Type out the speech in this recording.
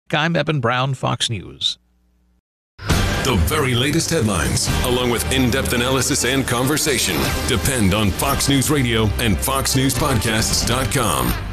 I'm Eben Brown, Fox News. The very latest headlines, along with in-depth analysis and conversation, depend on Fox News Radio and FoxNewsPodcasts.com.